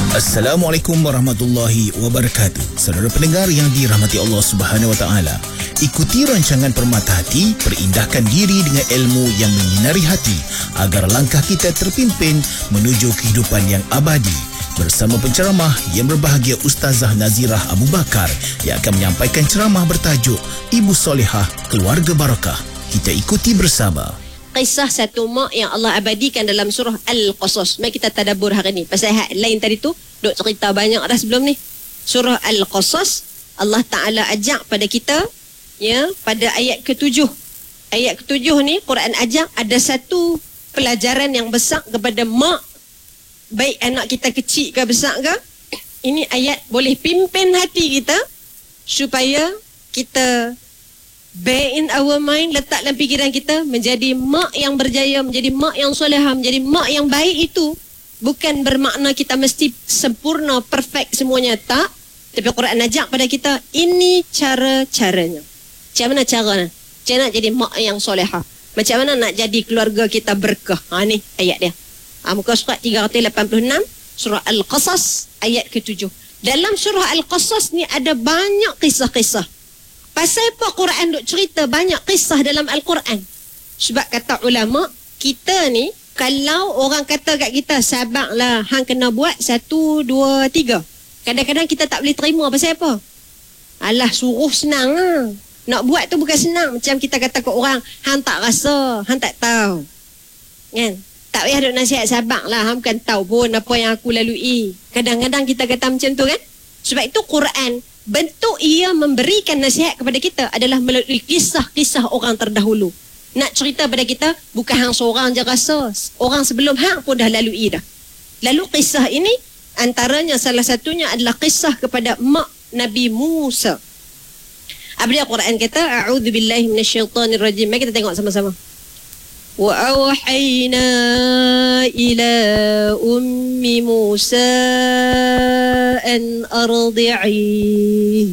Assalamualaikum warahmatullahi wabarakatuh. Saudara pendengar yang dirahmati Allah Subhanahu wa taala, ikuti rancangan Permata Hati, perindahkan diri dengan ilmu yang menyinari hati agar langkah kita terpimpin menuju kehidupan yang abadi. Bersama penceramah yang berbahagia Ustazah Nazirah Abu Bakar yang akan menyampaikan ceramah bertajuk Ibu Solehah Keluarga Barakah. Kita ikuti bersama. Kisah satu mak yang Allah abadikan dalam surah Al-Qasas. Mari kita tadabbur hari ni. Pasal lain tadi tu duk cerita banyak dah sebelum ni. Surah Al-Qasas, Allah Ta'ala ajak pada kita, ya, pada ayat ke-7. Ayat ke-7 ni Quran ajak ada satu pelajaran yang besar kepada mak, baik anak kita kecil ke besar ke. Ini ayat boleh pimpin hati kita supaya kita bear in our mind, letak dalam fikiran kita, menjadi mak yang berjaya, menjadi mak yang solehah, menjadi mak yang baik. Itu bukan bermakna kita mesti sempurna, perfect semuanya, tak. Tapi Quran ajak pada kita, ini cara-caranya. Macam mana caranya? Macam mana nak jadi mak yang solehah? Macam mana nak jadi keluarga kita berkah? Ni ayat dia. Muka surat 386, surah Al-Qasas, ayat ke-7. Dalam surah Al-Qasas ni ada banyak kisah-kisah. Pasal apa Quran duk cerita banyak kisah dalam Al-Quran? Sebab kata ulama, kita ni, kalau orang kata kat kita, sabarlah, hang kena buat 1, 2, 3. Kadang-kadang kita tak boleh terima. Pasal apa? Alah, suruh senang lah. Nak buat tu bukan senang. Macam kita kata kat orang, hang tak rasa, hang tak tahu. Kan? Tak payah duk nasihat, sabarlah, hang bukan tahu pun apa yang aku lalui. Kadang-kadang kita kata macam tu kan? Sebab itu Quran, bentuk ia memberikan nasihat kepada kita adalah melalui kisah-kisah orang terdahulu. Nak cerita pada kita, bukan hang seorang je rasa. Orang sebelum hang pun dah lalui dah. Lalu kisah ini, antaranya salah satunya adalah kisah kepada mak Nabi Musa. Apa dia Quran kata? A'udzubillahi minasyaitanirrajim. Mari kita tengok sama-sama. Wa awhayna ila ummi Musa an ardi'i